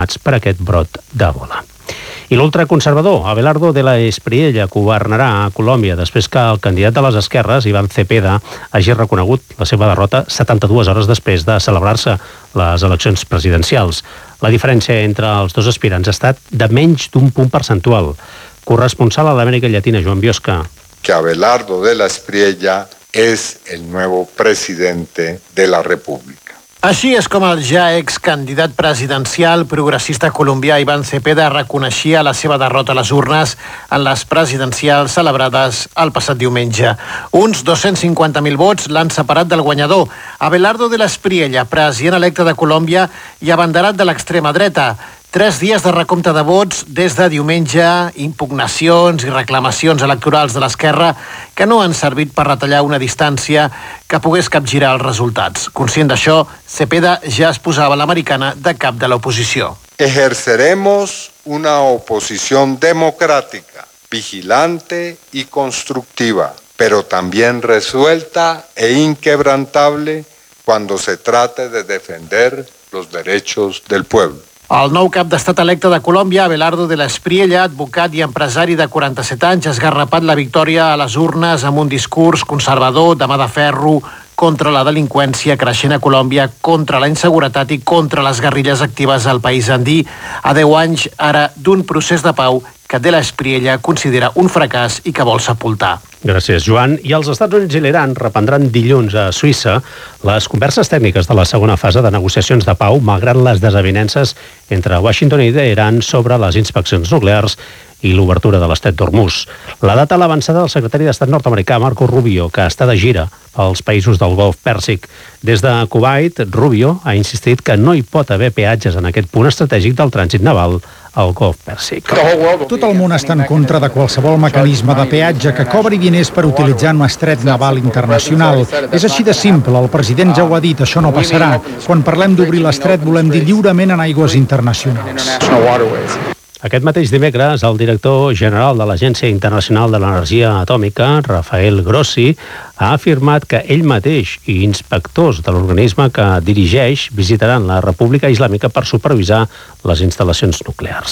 contaminats per aquest brot d'Ebola. I l'ultraconservador Abelardo de la Espriella governarà a Colòmbia després que el candidat de les esquerres, Iván Cepeda, hagi reconegut la seva derrota 72 hores després de celebrar-se les eleccions presidencials. La diferència entre els dos aspirants ha estat de menys d'un punt percentual. Corresponsal a l'Amèrica Llatina, Joan Biosca. Que Abelardo de la Espriella es el nuevo presidente de la República. Així és com el ja excandidat presidencial progressista colombià Iván Cepeda reconeixia la seva derrota a les urnes en les presidencials celebrades el passat diumenge. Uns 250.000 vots l'han separat del guanyador, Abelardo de la Espriella, president electe de Colòmbia i abanderat de l'extrema dreta. 3 dies de recompte de vots des de diumenge, impugnacions i reclamacions electorals de l'esquerra que no han servit per retallar una distància que pogués capgirar els resultats. Conscient d'això, Cepeda ja es posava l'americana de cap de l'oposició. Ejerceremos una oposición democrática, vigilante y constructiva, pero también resuelta e inquebrantable cuando se trate de defender los derechos del pueblo. El nou cap d'estat electe de Colòmbia, Abelardo de la Espriella, advocat i empresari de 47 anys, ha esgarrapat la victòria a les urnes amb un discurs conservador de mà de ferro contra la delinqüència creixent a Colòmbia, contra la inseguretat i contra les guerrilles actives al país andí, a 10 anys ara d'un procés de pau que de la Espriella considera un fracàs i que vol sepultar. Gràcies, Joan. I els Estats Units i l'Iran reprendran dilluns a Suïssa les converses tècniques de la segona fase de negociacions de pau, malgrat les desavinences entre Washington i Teheran sobre les inspeccions nuclears i l'obertura de l'estret d'Hormuz. La data l'ha avançada del secretari d'Estat nord-americà Marco Rubio, que està de gira pels països del Golf Pèrsic. Des de Kuwait, Rubio ha insistit que no hi pot haver peatges en aquest punt estratègic del trànsit naval al Golf Pèrsic. Tot el món està en contra de qualsevol mecanisme de peatge que cobri diners per utilitzar un estret naval internacional. És així de simple, el president ja ho ha dit, això no passarà. Quan parlem d'obrir l'estret volem dir lliurement en aigües internacionals. Aquest mateix dimecres, el director general de l'Agència Internacional de l'Energia Atòmica, Rafael Grossi, ha afirmat que ell mateix i inspectors de l'organisme que dirigeix visitaran la República Islàmica per supervisar les instal·lacions nuclears.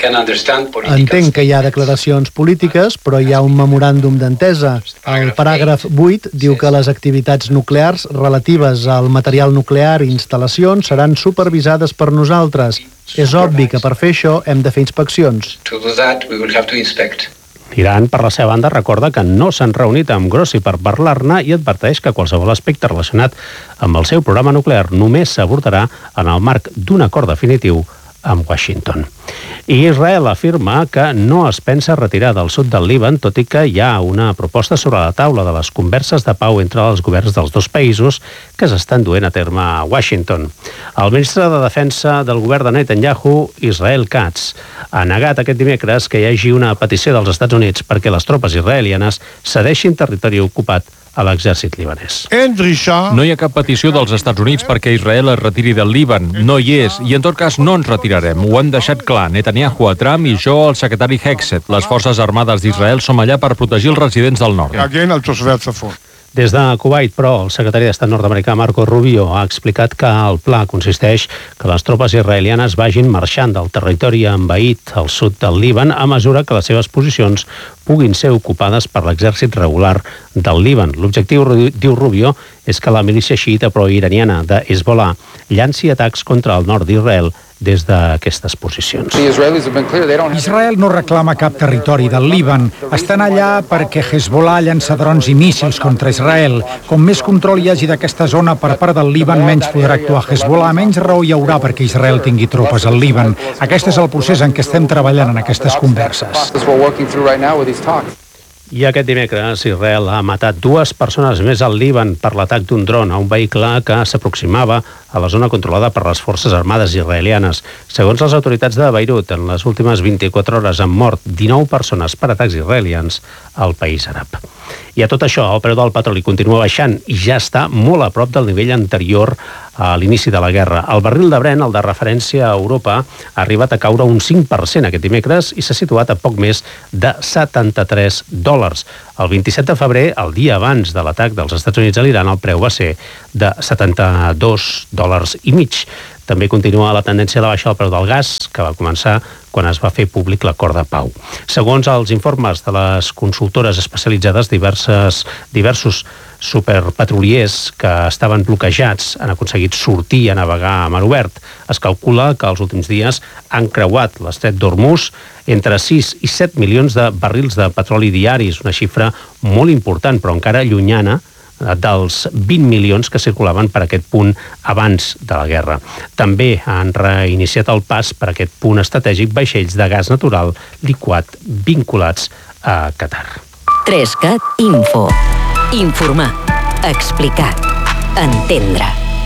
Entenc que hi ha declaracions polítiques, però hi ha un memoràndum d'entesa. El paràgraf 8 diu que les activitats nuclears relatives al material nuclear i instal·lacions seran supervisades per nosaltres. És obvi que per fer això hem de fer inspeccions. L'Iran, per la seva banda, recorda que no s'han reunit amb Grossi per parlar-ne i adverteix que qualsevol aspecte relacionat amb el seu programa nuclear només s'abordarà en el marc d'un acord definitiu amb Washington. I Israel afirma que no es pensa retirar del sud del Líban, tot i que hi ha una proposta sobre la taula de les converses de pau entre els governs dels dos països que s'estan duent a terme a Washington. El ministre de Defensa del govern de Netanyahu, Israel Katz, ha negat aquest dimecres que hi hagi una petició dels Estats Units perquè les tropes israelianes cedeixin territori ocupat a l'exèrcit libanès. No hi ha cap petició dels Estats Units perquè Israel es retiri del Líban. No hi és, i en tot cas no ens retirarem. Ho han deixat clar Netanyahu a Trump i jo al secretari Hexet. Les forces armades d'Israel som allà per protegir els residents del nord. Des de Kuwait, però, el secretari d'Estat nord-americà Marco Rubio ha explicat que el pla consisteix que les tropes israelianes vagin marxant del territori envaït al sud del Líban a mesura que les seves posicions puguin ser ocupades per l'exèrcit regular del Líban. L'objectiu, diu Rubio, és que la milícia xiïta pro-iraniana de Hezbollah llanci atacs contra el nord d'Israel des d'aquestes posicions. Israel no reclama cap territori del Líban. Estan allà perquè Hezbollah llança drons i míssils contra Israel. Com més control hi hagi d'aquesta zona per part del Líban, menys podrà actuar Hezbollah, menys raó hi haurà perquè Israel tingui tropes al Líban. Aquest és el procés en què estem treballant en aquestes converses. I aquest dimecres, Israel ha matat 2 persones més al Líban per l'atac d'un dron a un vehicle que s'aproximava a la zona controlada per les forces armades israelianes. Segons les autoritats de Beirut, en les últimes 24 hores han mort 19 persones per atacs israelians al país àrab. I a tot això, el preu del petroli continua baixant i ja està molt a prop del nivell anterior a l'inici de la guerra. El barril de Brent, el de referència a Europa, ha arribat a caure un 5% aquest dimecres i s'ha situat a poc més de $73. El 27 de febrer, el dia abans de l'atac dels Estats Units a l'Iran, el preu va ser de $72,5. També continua la tendència de baixa del preu del gas, que va començar quan es va fer públic l'acord de pau. Segons els informes de les consultores especialitzades, diversos superpetroliers que estaven bloquejats han aconseguit sortir a navegar a mar obert. Es calcula que els últims dies han creuat l'estret d'Hormuz entre 6 i 7 milions de barrils de petroli diaris, una xifra molt important, però encara llunyana dels 20 milions que circulaven per aquest punt abans de la guerra. També han reiniciat el pas per aquest punt estratègic vaixells de gas natural liquat vinculats a Qatar. 3CAT Info. Informar, explicar, entendre.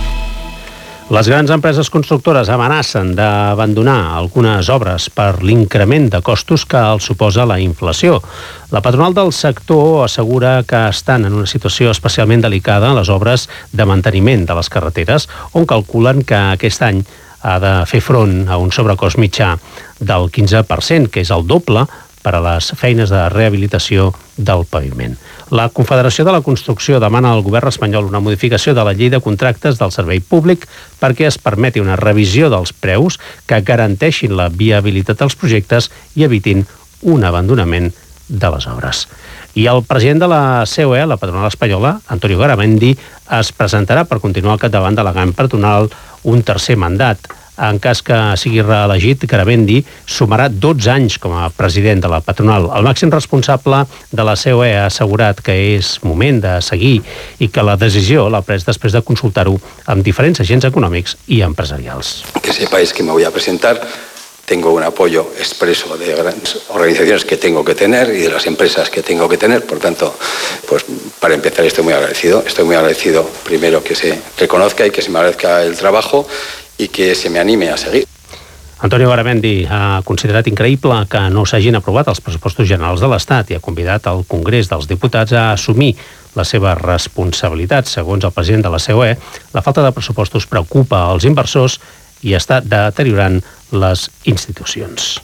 Les grans empreses constructores amenacen d'abandonar algunes obres per l'increment de costos que els suposa la inflació. La patronal del sector assegura que estan en una situació especialment delicada en les obres de manteniment de les carreteres, on calculen que aquest any ha de fer front a un sobrecost mitjà del 15%, que és el doble per a les feines de rehabilitació del paviment. La Confederació de la Construcció demana al govern espanyol una modificació de la llei de contractes del servei públic perquè es permeti una revisió dels preus que garanteixin la viabilitat dels projectes i evitin un abandonament de les obres. I el president de la COE, la patronal espanyola, Antonio Garamendi, es presentarà per continuar al capdavant de la gran patronal un tercer mandat. En cas que sigui reelegit, Garamendi sumarà 12 anys com a president de la patronal. El màxim responsable de la COE ha assegurat que és moment de seguir i que la decisió l'ha pres després de consultar-ho amb diferents agents econòmics i empresarials. Que sepáis que me voy a presentar. Tengo un apoyo expreso de grandes organizaciones que tengo que tener y de las empresas que tengo que tener. Por tanto, pues para empezar estoy muy agradecido. Estoy muy agradecido primero que se reconozca y que se me agradezca el trabajo i que se me anime a seguir. Antonio Garamendi ha considerat increïble que no s'hagin aprovat els pressupostos generals de l'Estat i ha convidat al Congrés dels Diputats a assumir la seva responsabilitat. Segons el president de la COE, la falta de pressupostos preocupa als inversors i està deteriorant les institucions.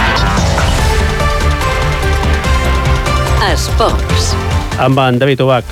Esports. Amb en David Ubach.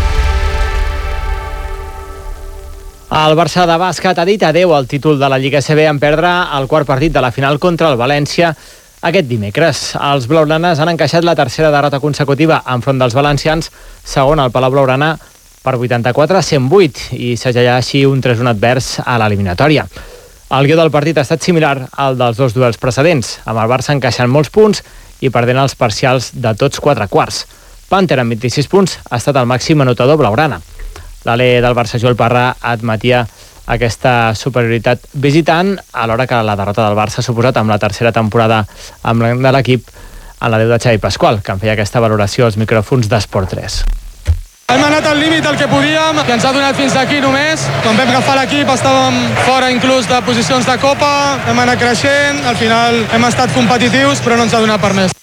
El Barça de bàsquet ha dit adeu al títol de la Lliga CB en perdre el quart partit de la final contra el València aquest dimecres. Els blaugranes han encaixat la tercera derrota consecutiva enfront dels valencians, segon al Palau Blaugrana per 84-108 i segellar així un 3-1 advers a l'eliminatòria. El guió del partit ha estat similar al dels dos duels precedents, amb el Barça encaixant molts punts i perdent els parcials de tots 4 quarts. Panther, amb 26 punts, ha estat el màxim anotador blaugrana. L'alè del Barça, Joel Parra, admetia aquesta superioritat visitant, alhora que la derrota del Barça ha suposat amb la tercera temporada de l'equip en l'adeu de Xavi Pasqual, que en feia aquesta valoració als micròfons d'Esport 3. Hem anat al límit del que podíem, que ens ha donat fins aquí només. Quan vam agafar l'equip estàvem fora inclús de posicions de Copa, hem anat creixent, al final hem estat competitius, però no ens ha donat per més.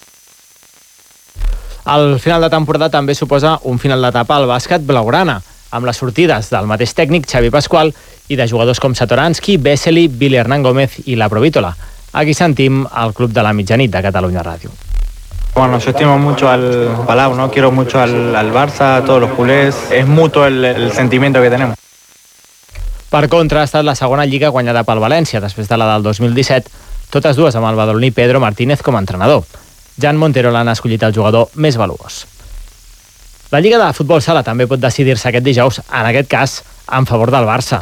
El final de temporada també suposa un final d'etapa al bàsquet blaugrana, amb les sortides del mateix tècnic, Xavi Pasqual, i de jugadors com Satoransky, Vesely, Billy Hernán Gómez i la Provítola. Aquí sentim al Club de la Mitjanit de Catalunya Ràdio. Bueno, yo estimo mucho al Palau, ¿no? Quiero mucho al Barça, a todos los culés. Es mutuo el sentimiento que tenemos. Per contra, ha estat la segona lliga guanyada pel València, després de la del 2017, totes dues amb el badaloní Pedro Martínez com a entrenador. Jan Montero l'han escollit el jugador més valuós. La Lliga de Futbol Sala també pot decidir-se aquest dijous, en aquest cas, en favor del Barça.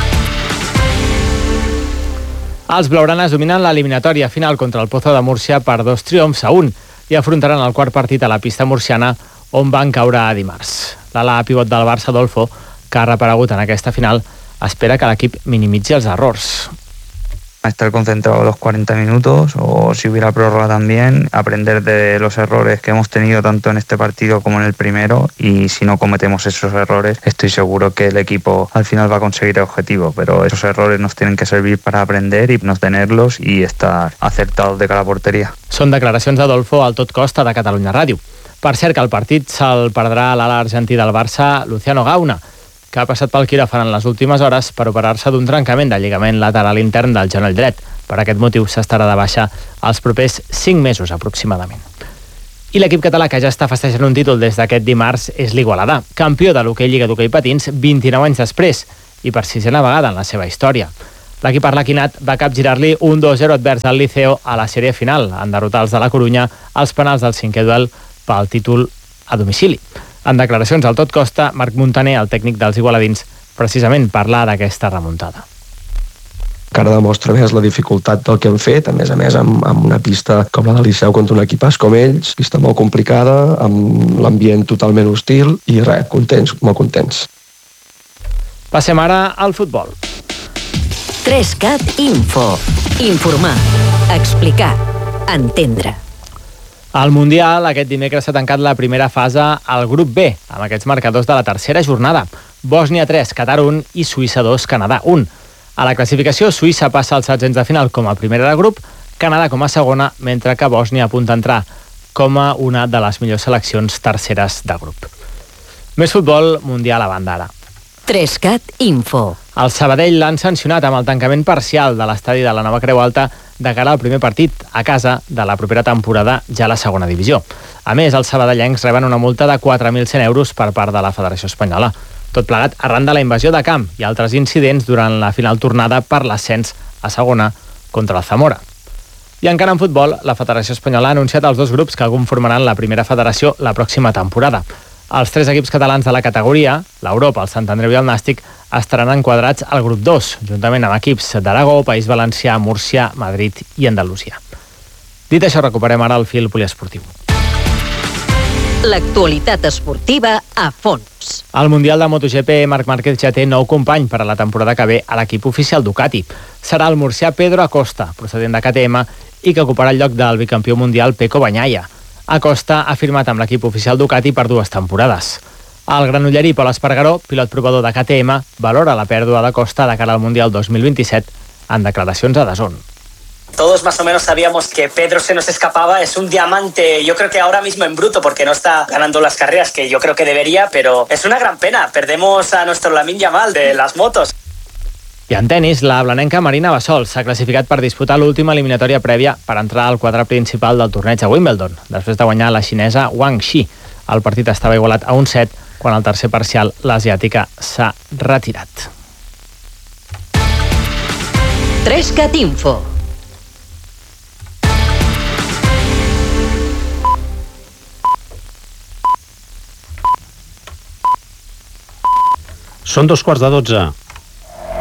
Els blaugranes dominen l'eliminatòria final contra el Pozo de Múrcia per 2-1 i afrontaran el quart partit a la pista murciana, on van caure dimarts. L'ala pivot del Barça, Adolfo, que ha reaparegut en aquesta final, espera que l'equip minimitzi els errors. Estar concentrado los 40 minutos o si hubiera prórroga también, aprender de los errores que hemos tenido tanto en este partido como en el primero y si no cometemos esos errores estoy seguro que el equipo al final va a conseguir el objetivo, pero esos errores nos tienen que servir para aprender y no tenerlos y estar acertados de cara a portería. Són declaracions d'Adolfo al Tot Costa de Catalunya Ràdio. Per cert que el partit se'l perdrà l'ala argentí del Barça, Luciano Gauna, que ha passat pel quiròfan en les últimes hores per operar-se d'un trencament de lligament lateral intern del genoll dret. Per aquest motiu s'estarà de baixa els propers 5 mesos aproximadament. I l'equip català que ja està festejant un títol des d'aquest dimarts és l'Igualada, campió de l'hoquei Lliga d'Hoquei Patins 29 anys després i per 6a vegada en la seva història. L'equip arlequinat va capgirar-li un 2-0 advers al Liceo a la sèrie final, en derrotar els de la Corunya als penals del 5è duel pel títol a domicili. En declaracions al Tot Costa, Marc Montaner, el tècnic dels igualadins, precisament parla d'aquesta remuntada. Encara demostra més la dificultat del que hem fet, a més amb una pista com la del Liceu contra un equipàs com ells, pista molt complicada, amb l'ambient totalment hostil i res, contents, molt contents. Passem ara al futbol. 3CAT Info. Informar, explicar, entendre. Al Mundial, aquest dimecres s'ha tancat la primera fase al grup B, amb aquests marcadors de la tercera jornada. Bòsnia 3, Qatar 1 i Suïssa 2, Canadà 1. A la classificació, Suïssa passa als setzents de final com a primera de grup, Canadà com a segona, mentre que Bòsnia apunta a entrar com a una de les millors seleccions terceres de grup. Més futbol mundial a banda ara. 3CAT Info. El Sabadell l'han sancionat amb el tancament parcial de l'estadi de la Nova Creu Alta de cara al primer partit a casa de la propera temporada ja a la segona divisió. A més, els sabadellencs reben una multa de 4.100 euros per part de la Federació Espanyola. Tot plegat arran de la invasió de camp i altres incidents durant la final tornada per l'ascens a segona contra el Zamora. I encara en futbol, la Federació Espanyola ha anunciat els dos grups que conformaran la primera federació la pròxima temporada. Els 3 equips catalans de la categoria, l'Europa, el Sant Andreu i el Nàstic, estaran enquadrats al grup 2, juntament amb equips d'Aragó, País Valencià, Múrcia, Madrid i Andalusia. Dit això, recuperem ara el fil poliesportiu. L'actualitat esportiva a fons. Al Mundial de MotoGP, Marc Márquez ja té nou company per a la temporada que ve a l'equip oficial Ducati. Serà el murcià Pedro Acosta, procedent de KTM, i que ocuparà el lloc del bicampió mundial Pecco Bagnaia. Acosta ha firmat amb l'equip oficial Ducati per 2 temporades. El granollerí Pol Espargaró, pilot provador de KTM, valora la pèrdua d'Acosta de cara al Mundial 2027 en declaracions a DAZN. Todos más o menos sabíamos que Pedro se nos escapaba, es un diamante, yo creo que ahora mismo en bruto, porque no está ganando las carreras que yo creo que debería, pero es una gran pena, perdemos a nuestro Lamine Yamal de las motos. I en tenis, la blanenca Marina Basol s'ha classificat per disputar l'última eliminatòria prèvia per entrar al quadre principal del torneig a Wimbledon, després de guanyar la xinesa Wang Xi. El partit estava igualat a un set, quan al tercer parcial l'asiàtica s'ha retirat. 3CAT Info. Són 2:15.